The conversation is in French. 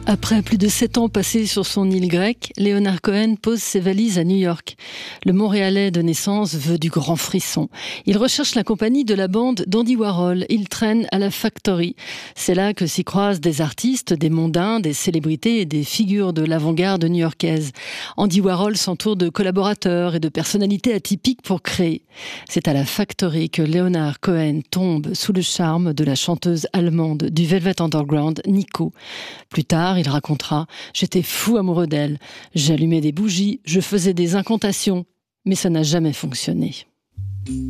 Après plus de 7 ans passés sur son île grecque, Leonard Cohen pose ses valises à New York. Le Montréalais de naissance veut du grand frisson. Il recherche la compagnie de la bande d'Andy Warhol. Il traîne à la Factory. C'est là que s'y croisent des artistes, des mondains, des célébrités et des figures de l'avant-garde new-yorkaise. Andy Warhol s'entoure de collaborateurs et de personnalités atypiques pour créer. C'est à la Factory que Leonard Cohen tombe sous le charme de la chanteuse allemande du Velvet Underground, Nico. Plus tard, il racontera « J'étais fou amoureux d'elle. J'allumais des bougies, je faisais des incantations, mais ça n'a jamais fonctionné. »